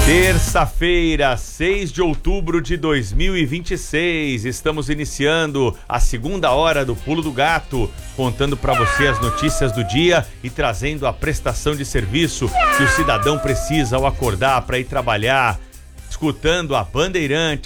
Terça-feira, 6 de outubro de 2026, estamos iniciando a segunda hora do Pulo do Gato, contando para você as notícias do dia e trazendo a prestação de serviço que o cidadão precisa ao acordar para ir trabalhar, escutando a Bandeirantes.